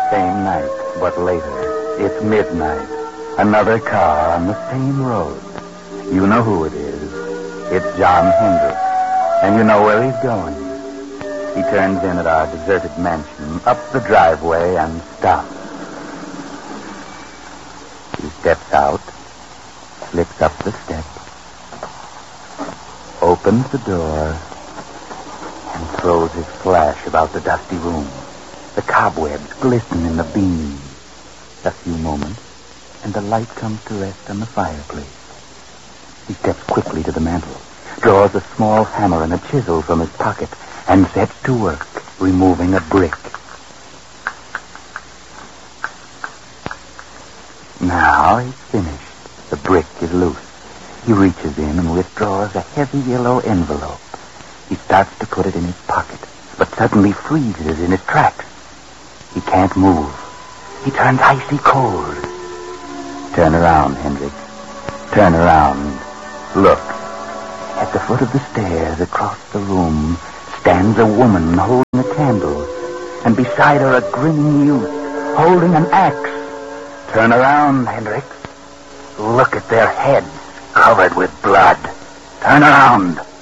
Same night, but later. It's midnight. Another car on the same road. You know who it is. It's John Hendricks. And you know where he's going. He turns in at our deserted mansion, up the driveway, and stops. He steps out, slips up the steps, opens the door, and throws his flash about the dusty room. The cobwebs glisten in the beams. A few moments, and the light comes to rest on the fireplace. He steps quickly to the mantel, draws a small hammer and a chisel from his pocket, and sets to work, removing a brick. Now he's finished. The brick is loose. He reaches in and withdraws a heavy yellow envelope. He starts to put it in his pocket, but suddenly freezes in his tracks. He can't move. He turns icy cold. Turn around, Hendricks. Turn around. Look. At the foot of the stairs across the room stands a woman holding a candle, and beside her a grinning youth holding an axe. Turn around, Hendricks. Look at their heads covered with blood. Turn around.